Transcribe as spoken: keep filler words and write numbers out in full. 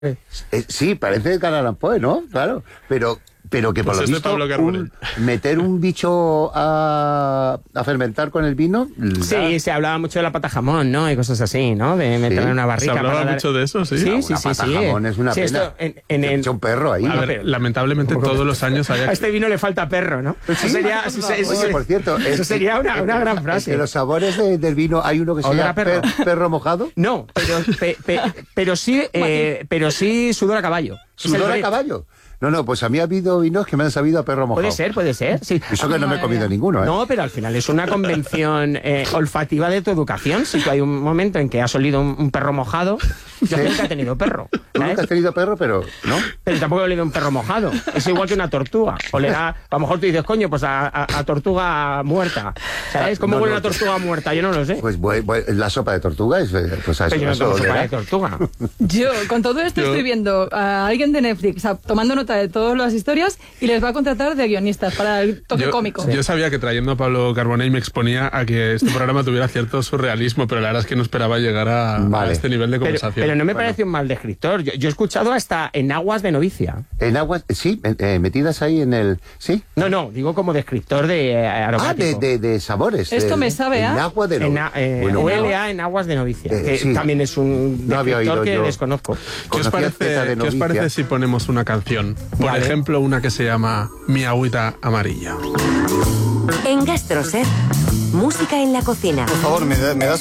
Eh, sí, parece Edgar Allan Poe, ¿no? Claro, pero... Pero que por Pues lo es de visto, Pablo Carbonell. un, meter un bicho a, a fermentar con el vino... Sí, da- se hablaba mucho de la pata jamón, ¿no? Y cosas así, ¿no? De meterla Sí. en una Se barrica. hablaba para dar- mucho de eso, sí. Sí, Una sí, sí, pata sí. jamón es una Sí, pena. esto en, en Que el... echa un perro ahí. A ver, pero- lamentablemente todos los años hay... A este vino le falta perro, ¿no? Eso sería, eso, se- eso Oye, se- por cierto... eso es- sería una, una gran frase. De los sabores de- del vino hay uno que se Olor llama a perro. per- perro mojado. No, pero, pe- pe- pero sí, eh, pero sí sudor a caballo. Es el ¿Sudor a red. caballo? No, no, pues a mí ha habido vinos que me han sabido a perro mojado. Puede ser, puede ser. Sí. Eso que no me he comido ninguno, ¿eh? No, pero al final es una convención eh, olfativa de tu educación. Si tú hay un momento en que has olido un, un perro mojado, yo Sí. nunca he tenido perro, Tú ¿sabes? nunca has tenido perro, pero... ¿no? Pero tampoco he olido un perro mojado. Es igual que una tortuga. Olerá, a lo mejor tú dices, coño, pues a, a- a tortuga muerta. ¿Sabes cómo No, huele no. una tortuga muerta? Yo no lo sé. Pues bu- bu- la sopa de tortuga es... eh, Pues a eso, Pero yo no eso tomo sopa olerá. de tortuga. Yo, con todo esto, Yo- estoy viendo a alguien de Netflix a- tomando nota de todas las historias y les va a contratar de guionistas para el toque Yo, cómico. yo sabía que trayendo a Pablo Carbonell me exponía a que este programa tuviera cierto surrealismo, pero la verdad es que no esperaba llegar a, Vale. a este nivel de Pero, conversación. pero no me Bueno. parece un mal descriptor. Yo, yo he escuchado hasta en aguas de novicia. En aguas... Sí, eh, metidas ahí en el... Sí. No, no, digo como descriptor de eh, Ah, aromático. de, de, de sabores. Esto de- me sabe en a- agua de En, no- a- eh, bueno, huele a en aguas de novicia, Eh, que sí. también es un No había descriptor oído que yo. desconozco. ¿Qué os, Conocía Zeta de parece, ¿Qué os novicia. parece si ponemos una canción? Por Vale. ejemplo, una que se llama Mi agüita amarilla. En Gastroset, música en la cocina. Por favor, me, da- me das